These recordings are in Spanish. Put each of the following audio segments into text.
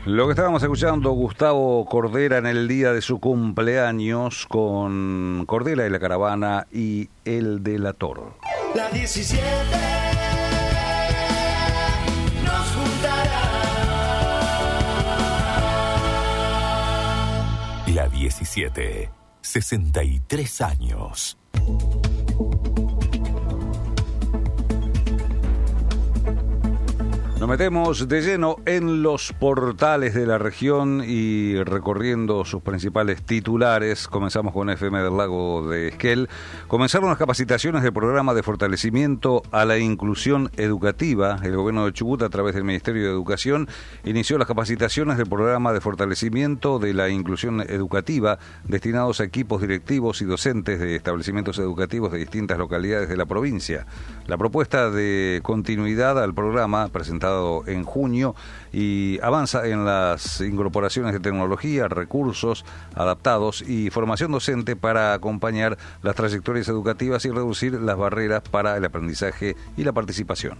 Lo que estábamos escuchando, Gustavo Cordera en el día de su cumpleaños con Cordera y la Caravana y El Delator. La 17 nos juntará. La 17, 63 años. Nos metemos de lleno en los portales de la región y recorriendo sus principales titulares. Comenzamos con FM del Lago de Esquel. Comenzaron las capacitaciones del programa de fortalecimiento a la inclusión educativa. El gobierno de Chubut, a través del Ministerio de Educación, inició las capacitaciones del programa de fortalecimiento de la inclusión educativa destinados a equipos directivos y docentes de establecimientos educativos de distintas localidades de la provincia. La propuesta de continuidad al programa, presentado en junio, y avanza en las incorporaciones de tecnología, recursos adaptados y formación docente para acompañar las trayectorias educativas y reducir las barreras para el aprendizaje y la participación.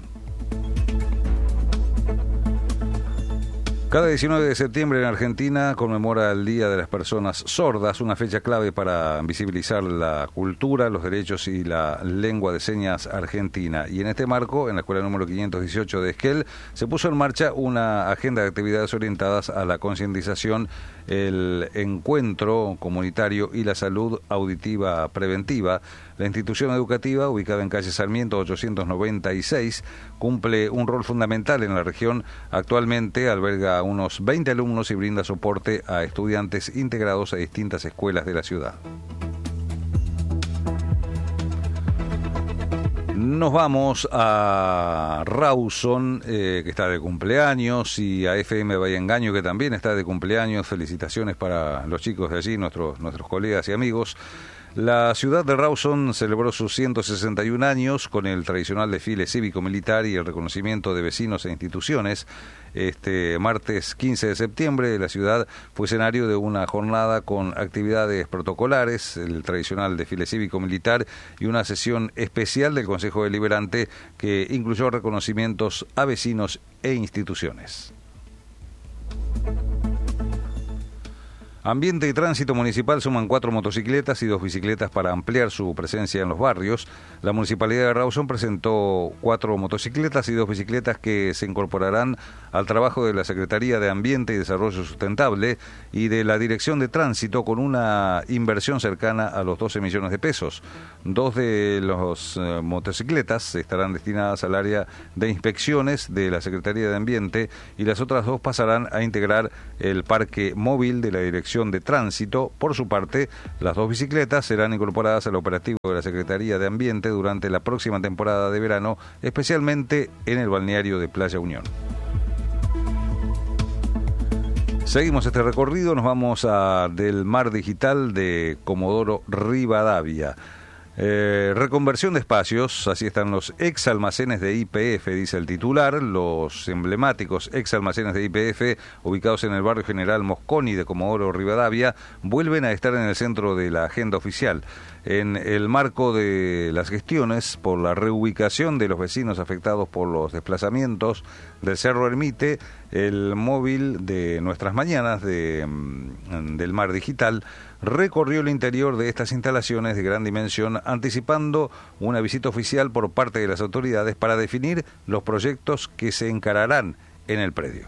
Cada 19 de septiembre en Argentina conmemora el Día de las Personas Sordas, una fecha clave para visibilizar la cultura, los derechos y la lengua de señas argentina. Y en este marco, en la escuela número 518 de Esquel, se puso en marcha una agenda de actividades orientadas a la concientización, el encuentro comunitario y la salud auditiva preventiva. La institución educativa, ubicada en calle Sarmiento 896, cumple un rol fundamental en la región. Actualmente alberga unos 20 alumnos y brinda soporte a estudiantes integrados a distintas escuelas de la ciudad. Nos vamos a Rawson, que está de cumpleaños, y a FM Bahía Engaño, que también está de cumpleaños. Felicitaciones para los chicos de allí, nuestros colegas y amigos. La ciudad de Rawson celebró sus 161 años con el tradicional desfile cívico-militar y el reconocimiento de vecinos e instituciones. Este martes 15 de septiembre la ciudad fue escenario de una jornada con actividades protocolares, el tradicional desfile cívico-militar y una sesión especial del Consejo Deliberante que incluyó reconocimientos a vecinos e instituciones. Ambiente y Tránsito Municipal suman 4 motocicletas y 2 bicicletas para ampliar su presencia en los barrios. La Municipalidad de Rawson presentó 4 motocicletas y 2 bicicletas que se incorporarán al trabajo de la Secretaría de Ambiente y Desarrollo Sustentable y de la Dirección de Tránsito, con una inversión cercana a los 12 millones de pesos. 2 de las motocicletas estarán destinadas al área de inspecciones de la Secretaría de Ambiente y las otras 2 pasarán a integrar el parque móvil de la Dirección de Tránsito. Por su parte, las 2 bicicletas serán incorporadas al operativo de la Secretaría de Ambiente durante la próxima temporada de verano, especialmente en el balneario de Playa Unión. Seguimos este recorrido, nos vamos a Del Mar Digital de Comodoro Rivadavia. Reconversión de espacios, así están los ex almacenes de YPF, dice el titular. Los emblemáticos ex almacenes de YPF, ubicados en el barrio General Mosconi de Comodoro Rivadavia, vuelven a estar en el centro de la agenda oficial. En el marco de las gestiones por la reubicación de los vecinos afectados por los desplazamientos del Cerro Ermite, el móvil de Nuestras Mañanas del Mar Digital recorrió el interior de estas instalaciones de gran dimensión, anticipando una visita oficial por parte de las autoridades para definir los proyectos que se encararán en el predio.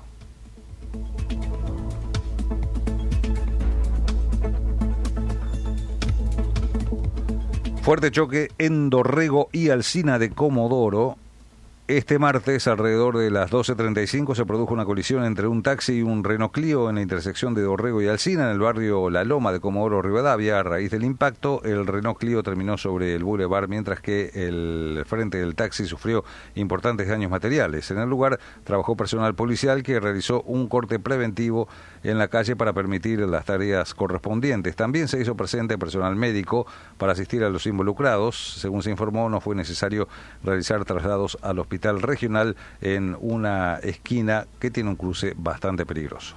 Fuerte choque en Dorrego y Alsina de Comodoro. Este martes, alrededor de las 12:35, se produjo una colisión entre un taxi y un Renault Clio en la intersección de Dorrego y Alsina, en el barrio La Loma de Comodoro Rivadavia. A raíz del impacto, el Renault Clio terminó sobre el bulevar, mientras que el frente del taxi sufrió importantes daños materiales. En el lugar trabajó personal policial que realizó un corte preventivo en la calle para permitir las tareas correspondientes. También se hizo presente personal médico para asistir a los involucrados. Según se informó, no fue necesario realizar traslados al hospital regional en una esquina que tiene un cruce bastante peligroso.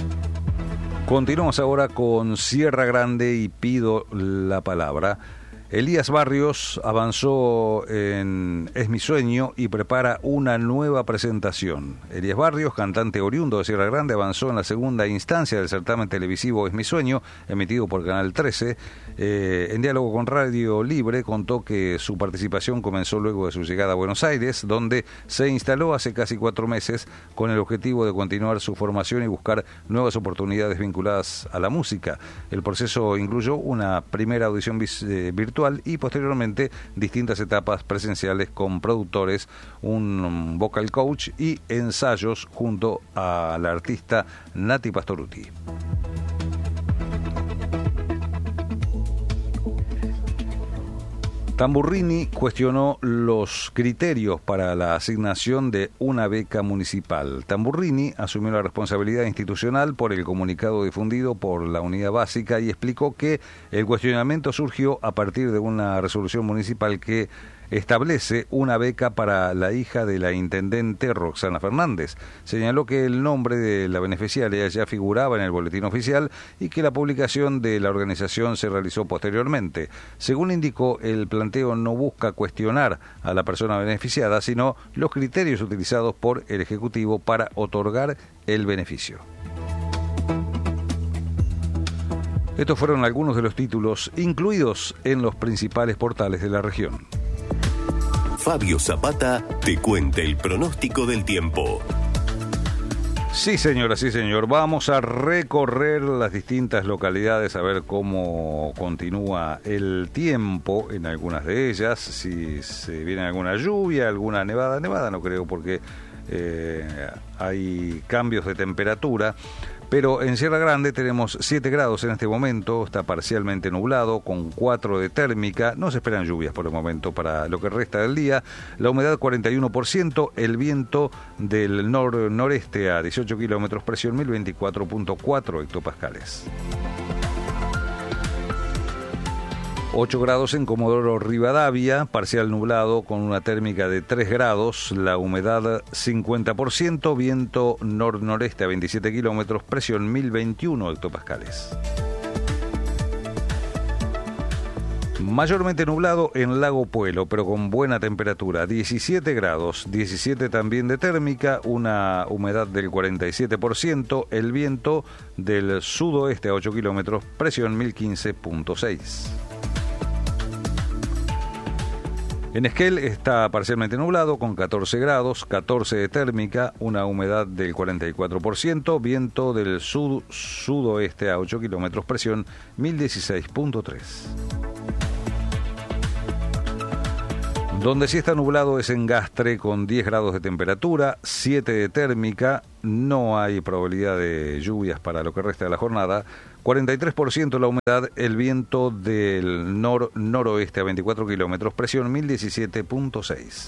Continuamos ahora con Sierra Grande y pido la palabra. Elías Barrios avanzó en Es mi sueño y prepara una nueva presentación. Elías Barrios, cantante oriundo de Sierra Grande, avanzó en la segunda instancia del certamen televisivo Es mi sueño, emitido por Canal 13. En diálogo con Radio Libre contó que su participación comenzó luego de su llegada a Buenos Aires, donde se instaló hace casi 4 meses con el objetivo de continuar su formación y buscar nuevas oportunidades vinculadas a la música. El proceso incluyó una primera audición virtual y posteriormente distintas etapas presenciales con productores, un vocal coach y ensayos junto a la artista Nati Pastorutti. Tamburrini cuestionó los criterios para la asignación de una beca municipal. Tamburrini asumió la responsabilidad institucional por el comunicado difundido por la Unidad Básica y explicó que el cuestionamiento surgió a partir de una resolución municipal que establece una beca para la hija de la intendente Roxana Fernández. Señaló que el nombre de la beneficiaria ya figuraba en el boletín oficial y que la publicación de la organización se realizó posteriormente. Según indicó, el planteo no busca cuestionar a la persona beneficiada, sino los criterios utilizados por el Ejecutivo para otorgar el beneficio. Estos fueron algunos de los títulos incluidos en los principales portales de la región. Fabio Zapata te cuenta el pronóstico del tiempo. Sí, señora, sí, señor. Vamos a recorrer las distintas localidades a ver cómo continúa el tiempo en algunas de ellas. Si se viene alguna lluvia, alguna nevada. Nevada no creo porque hay cambios de temperatura. Pero en Sierra Grande tenemos 7 grados en este momento, está parcialmente nublado, con 4 de térmica, no se esperan lluvias por el momento para lo que resta del día, la humedad 41%, el viento del noreste a 18 kilómetros, presión 1024.4 hectopascales. 8 grados en Comodoro Rivadavia, parcial nublado con una térmica de 3 grados, la humedad 50%, viento nor-noreste a 27 kilómetros, presión 1021 hectopascales. Mayormente nublado en Lago Puelo, pero con buena temperatura, 17 grados, 17 también de térmica, una humedad del 47%, el viento del sudoeste a 8 kilómetros, presión 1015.6. En Esquel está parcialmente nublado con 14 grados, 14 de térmica, una humedad del 44%, viento del sudoeste a 8 kilómetros, presión 1016.3. Donde sí está nublado es en Gastre con 10 grados de temperatura, 7 de térmica, no hay probabilidad de lluvias para lo que resta de la jornada, 43% la humedad, el viento del noroeste a 24 kilómetros, presión 1017.6.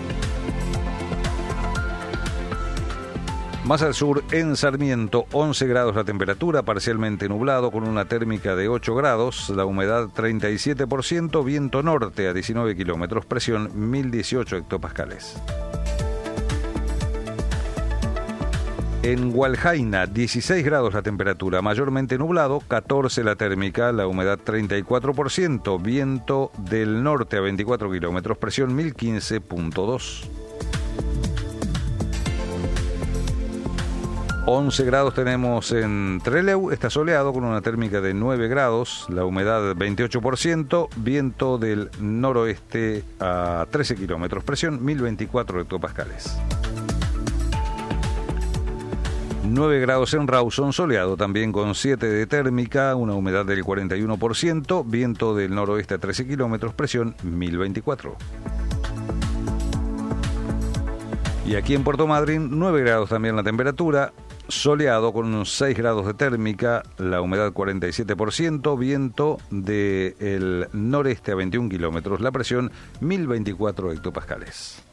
Más al sur, en Sarmiento, 11 grados la temperatura, parcialmente nublado con una térmica de 8 grados, la humedad 37%, viento norte a 19 kilómetros, presión 1018 hectopascales. En Hualjaina, 16 grados la temperatura, mayormente nublado, 14 la térmica, la humedad 34%, viento del norte a 24 kilómetros, presión 1015.2. 11 grados tenemos en Trelew, está soleado con una térmica de 9 grados, la humedad 28%, viento del noroeste a 13 kilómetros, presión 1024 hectopascales. 9 grados en Rawson, soleado también con 7 de térmica, una humedad del 41%, viento del noroeste a 13 kilómetros, presión 1024. Y aquí en Puerto Madryn, 9 grados también la temperatura, soleado con unos 6 grados de térmica, la humedad 47%, viento del noreste a 21 kilómetros, la presión 1024 hectopascales.